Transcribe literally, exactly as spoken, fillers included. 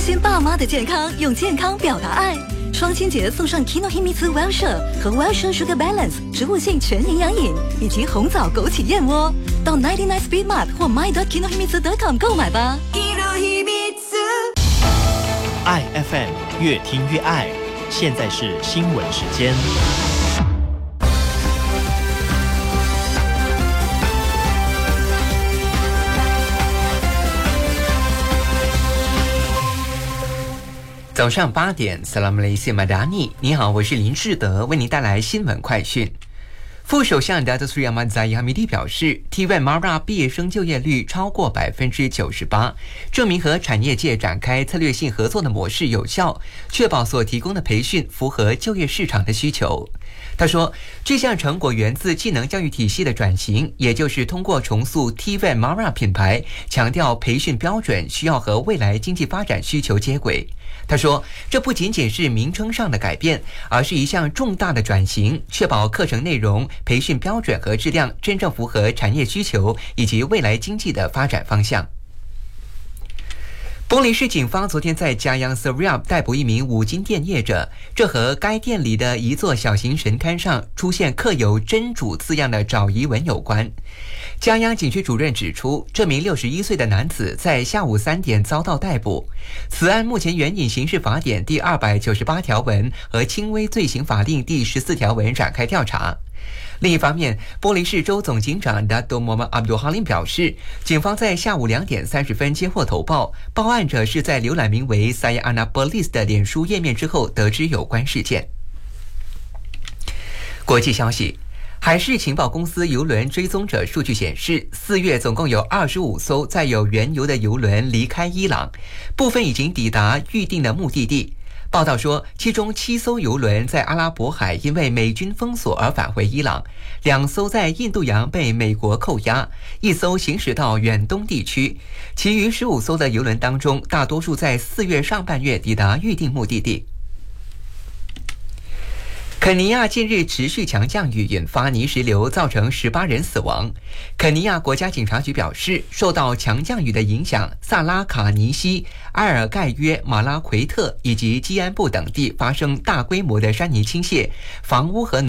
心爸妈的健康，用健康表达爱。双亲节送上 Kinohimitsu Wellshire 和 Wellshire Sugar Balance 植物性全营养饮，以及红枣枸杞燕窝。到 九十九 Speed Mart 或 my dot kinohimitsu dot com 购买吧。 爱 F M 越听越爱，现在是新闻时间。 早上八点 Salam Malaysia Madani， 你好，我是林志德，为您带来新闻快讯。副首相 Datuk Seri Ahmad Zahid Hamidi 表示 ，T V E T Mara 毕业生就业率超过百分之九十八，证明和产业界展开策略性合作的模式有效，确保所提供的培训符合就业市场的需求。他说，这项成果源自技能教育体系的转型，也就是通过重塑 T V E T Mara 品牌，强调培训标准需要和未来经济发展需求接轨。他说，这不仅仅是名称上的改变，而是一项重大的转型，确保课程内容、培训标准和质量真正符合产业需求以及未来经济的发展方向。柏林市警方昨天在嘉阳 Seriap 逮捕一名五金店业者，这和该店里的一座小型神龛上出现刻有真主字样的爪夷纹有关。嘉阳警区主任指出，这名六十一岁的男子在下午三点遭到逮捕。此案目前援引刑事法典第二百九十八条文和轻微罪行法令第十四条文展开调查。另一方面，柏林市州总警长 Dato' Muhammad Abdul Halim 表示，警方在下午两点三十分接获投报，报案者是在浏览名为 Saya Ana Police 的脸书页面之后得知有关事件。国际消息，海事情报公司邮轮追踪者数据显示，四月总共有二十五艘载有原油的邮轮离开伊朗，部分已经抵达预定的目的地。报道说，其中七艘邮轮在阿拉伯海因为美军封锁而返回伊朗，两艘在印度洋被美国扣押，一艘行驶到远东地区，其余十五艘的邮轮当中，大多数在四月上半月抵达预定目的地。肯尼亚近日持续强降雨，引发泥石流，造成十八人死亡。肯尼亚国家警察局表示，受到强降雨的影响，萨拉卡尼西、埃尔盖约、马拉奎特以及基安布等地发生大规模的山泥倾泻，房屋和